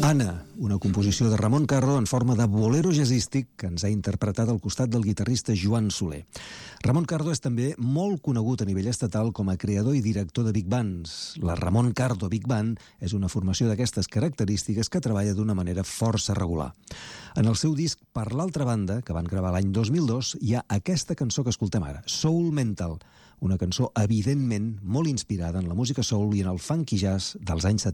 Anna, una composició de Ramon Carro en forma de bolero jazzístic que ens ha interpretat al costat del guitarrista Joan Soler. Ramon Cardo és també molt conegut a nivell estatal com a creador i director de Big Bands. La Ramon Cardo Big Band és una formació d'aquestes característiques que treballa d'una manera força regular. En el seu disc Per l'altra banda, que van gravar l'any 2002, hi ha aquesta cançó que escoltem ara, Soul Mental, una cançó evidentment molt inspirada en la música soul i en el funky jazz dels anys 70.